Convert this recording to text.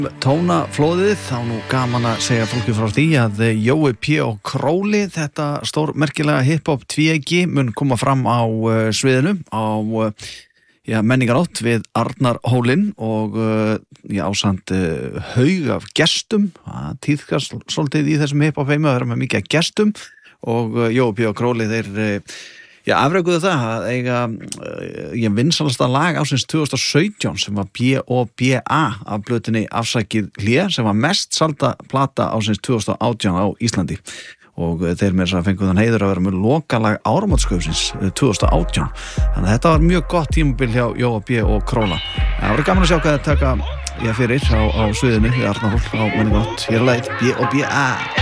Tónaflóðið, þá nú gaman að segja fólki frá því að Jói P. og Króli, þetta stór merkilega hip-hop tvíeyki mun koma fram á sviðinu á menningarótt við Arnarhólinn og ásamt haug af gestum, tíðkast svolítið í þessum hip-hop heimi að vera með mikið gestum og Jói P. og Króli þeir afrekuðu það að eiga vinsalasta lag ásins 2017 sem var B.O.B.A. af plötunni Afsakið hlé sem var mest selda plata ásins 2018 á Íslandi og þeir með þess að fengu þann heiður að vera með lokalag áramótskaupsins 2018 þannig að þetta var mjög gott tímabil hjá Jói P. og Króla. Það var gaman að sjá hvað það taka fyrir á sviðinu við Arnarhól á menningarótt. Hér er lagið B.O.B.A.